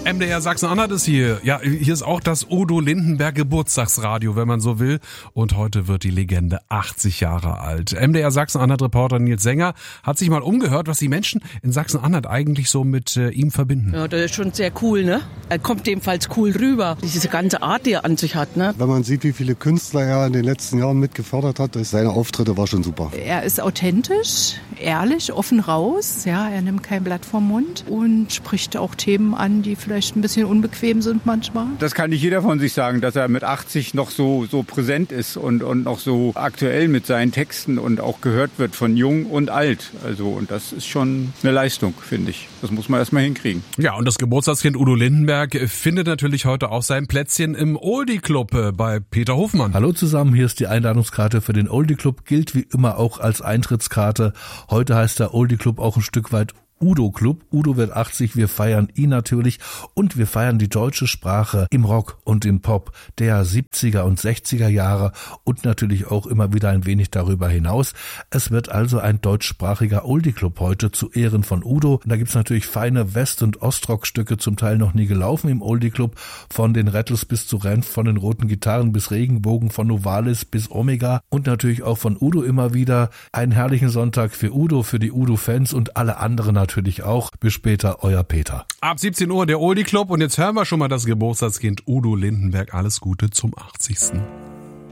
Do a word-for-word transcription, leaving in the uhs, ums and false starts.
M D R Sachsen-Anhalt ist hier. Ja, hier ist auch das Udo Lindenberg Geburtstagsradio, wenn man so will. Und heute wird die Legende achtzig Jahre alt. M D R Sachsen-Anhalt-Reporter Nils Sänger hat sich mal umgehört, was die Menschen in Sachsen-Anhalt eigentlich so mit äh, ihm verbinden. Ja, das ist schon sehr cool, ne? Er kommt ebenfalls cool rüber. Diese ganze Art, die er an sich hat, ne? Wenn man sieht, wie viele Künstler er in den letzten Jahren mitgefördert hat, seine Auftritte war schon super. Er ist authentisch, ehrlich, offen raus. Ja, er nimmt kein Blatt vom Mund und spricht auch Themen an, die vielleicht ein bisschen unbequem sind manchmal. Das kann nicht jeder von sich sagen, dass er mit achtzig noch so, so präsent ist und, und noch so aktuell mit seinen Texten und auch gehört wird von jung und alt. Also, und das ist schon eine Leistung, finde ich. Das muss man erstmal hinkriegen. Ja, und das Geburtstagskind Udo Lindenberg findet natürlich heute auch sein Plätzchen im Oldie Club bei Peter Hofmann. Hallo zusammen, hier ist die Einladungskarte für den Oldie Club, gilt wie immer auch als Eintrittskarte. Heute heißt der Oldie Club auch ein Stück weit Udo Club. Udo wird achtzig, wir feiern ihn natürlich und wir feiern die deutsche Sprache im Rock und im Pop der siebziger und sechziger Jahre und natürlich auch immer wieder ein wenig darüber hinaus. Es wird also ein deutschsprachiger Oldie Club heute zu Ehren von Udo. Da gibt's natürlich feine West- und Ostrock-Stücke, zum Teil noch nie gelaufen im Oldie Club, von den Rattles bis zu Renf, von den Roten Gitarren bis Regenbogen, von Novalis bis Omega und natürlich auch von Udo immer wieder. Einen herrlichen Sonntag für Udo, für die Udo-Fans und alle anderen natürlich. Natürlich auch. Bis später, euer Peter. Ab siebzehn Uhr der Oldie Club und jetzt hören wir schon mal das Geburtstagskind Udo Lindenberg. Alles Gute zum achtzigsten